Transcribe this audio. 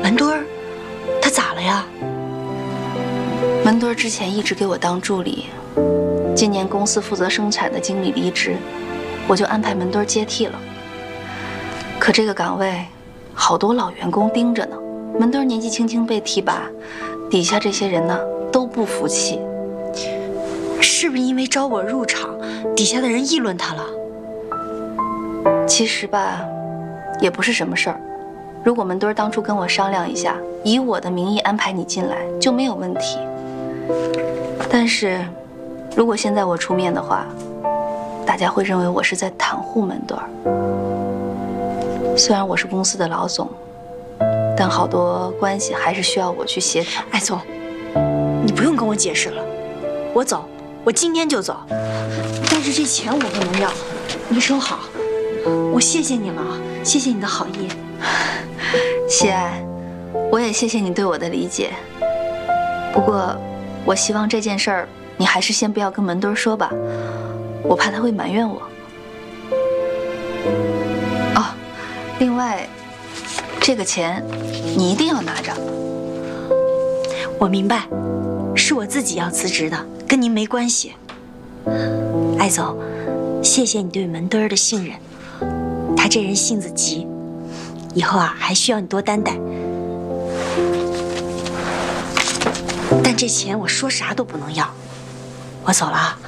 门墩儿，他咋了呀？ 门墩儿之前一直给我当助理，今年公司负责生产的经理离职，我就安排门墩儿接替了。可这个岗位，好多老员工盯着呢。门墩儿年纪轻轻被提拔，底下这些人呢都不服气。 是不是因为招我入场，底下的人议论他了？ 其实吧，也不是什么事儿。如果门墩儿当初跟我商量一下，以我的名义安排你进来，就没有问题。但是，如果现在我出面的话，大家会认为我是在袒护门墩儿。虽然我是公司的老总，但好多关系还是需要我去协调。 艾总，你不用跟我解释了，我走，我今天就走。但是这钱我不能要，你收好。我谢谢你了，谢谢你的好意。 谢爱，我也谢谢你对我的理解。不过，我希望这件事儿你还是先不要跟门墩儿说吧，我怕他会埋怨我。哦，另外，这个钱你一定要拿着。 我明白，是我自己要辞职的，跟您没关系。艾总，谢谢你对门墩儿的信任，他这人性子急，以后还需要你多担待。但这钱我说啥都不能要，我走了啊。